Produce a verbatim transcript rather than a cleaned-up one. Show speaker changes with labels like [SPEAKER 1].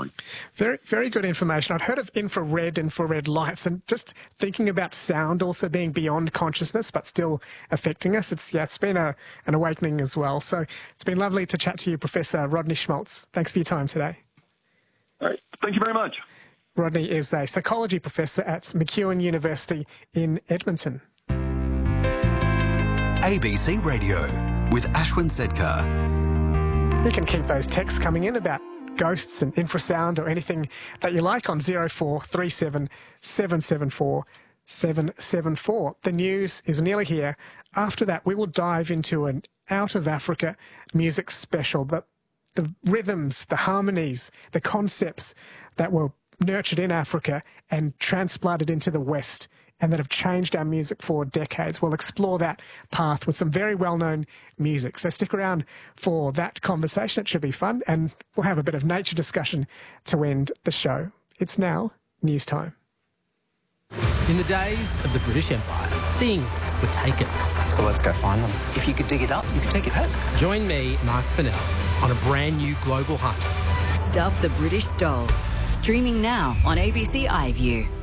[SPEAKER 1] point.
[SPEAKER 2] Very, very good information. I'd heard of infrared, infrared lights, and just thinking about sound also being beyond consciousness but still affecting us. It's, yeah, it's been a, an awakening as well. So it's been lovely to chat to you, Professor Rodney Schmaltz. Thanks for your time today.
[SPEAKER 1] All right. Thank you very much.
[SPEAKER 2] Rodney is a psychology professor at MacEwan University in Edmonton.
[SPEAKER 3] A B C Radio with Ashwin Sedkar.
[SPEAKER 2] You can keep those texts coming in about ghosts and infrasound or anything that you like on zero four three seven seven seven four seven seven four. The news is nearly here. After that, we will dive into an Out of Africa music special. The, the rhythms, the harmonies, the concepts that were nurtured in Africa and transplanted into the West and that have changed our music for decades. We'll explore that path with some very well-known music. So stick around for that conversation. It should be fun, and we'll have a bit of nature discussion to end the show. It's now news time.
[SPEAKER 4] In the days of the British Empire, things were taken.
[SPEAKER 5] So let's go find them.
[SPEAKER 4] If you could dig it up, you could take it home. Join me, Mark Fennell, on a brand new global hunt.
[SPEAKER 6] Stuff the British stole. Streaming now on A B C iView.